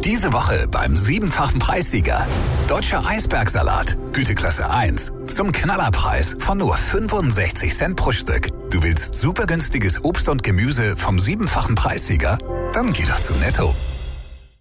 Diese Woche beim 7-fachen Preissieger. Deutscher Eisbergsalat, Güteklasse 1. Zum Knallerpreis von nur 65 Cent pro Stück. Du willst super günstiges Obst und Gemüse vom 7-fachen Preissieger? Dann geh doch zu Netto.